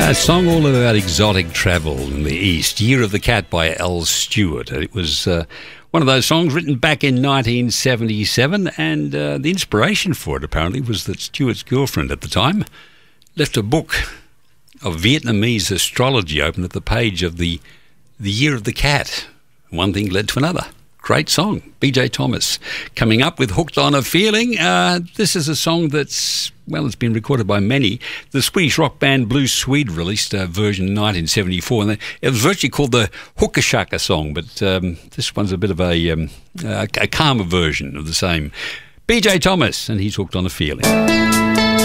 A song all about exotic travel in the East. Year of the Cat by Al Stewart. It was one of those songs written back in 1977, and the inspiration for it apparently was that Stewart's girlfriend at the time left a book of Vietnamese astrology open at the page of the Year of the Cat. One thing led to another. Great song. BJ Thomas coming up with Hooked on a Feeling. This is a song that's, well, it's been recorded by many. The Swedish rock band Blue Swede released a version in 1974, and it was virtually called the Hooka Shaka song, but this one's a bit of a calmer version of the same. BJ Thomas, and he's Hooked on a Feeling.